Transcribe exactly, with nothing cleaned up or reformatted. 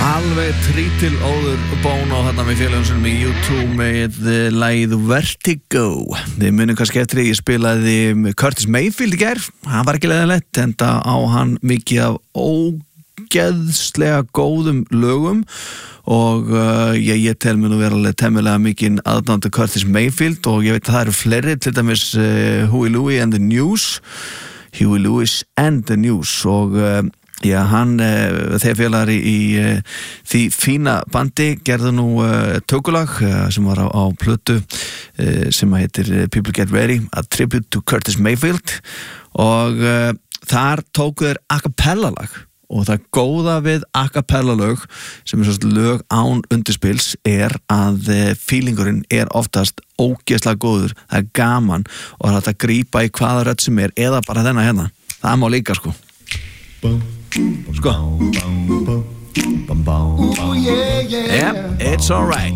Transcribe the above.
Alveg trítil óður bón á þarna með félagum sem í YouTube með lagið Vertigo. Þið munum kannski eftir því ég spilaði Curtis Mayfield í gær. Hann var ekki leiðilegt, enda á hann mikið af ógeðslega góðum lögum og uh, ég, ég tel mér nú vera alveg temmilega mikinn aðdáandi Curtis Mayfield og ég veit að það eru fleiri, til dæmis uh, Huey Lewis and the News Huey Lewis and the News og uh, já, hann, uh, þeir félagar í, í uh, því fína bandi gerðu nú uh, tökulag uh, sem var á, á plötu uh, sem heitir uh, People Get Ready, a tribute to Curtis Mayfield og uh, þar tóku þeir a cappella lag og það góða við a cappella lög sem er svona lög án undirspils er að uh, feelingurinn er oftast ógeðslega góður, það er gaman og það er hægt að grípa í hvaða rödd sem er eða bara þennan hérna, það má líka sko Sko Yep, it's alright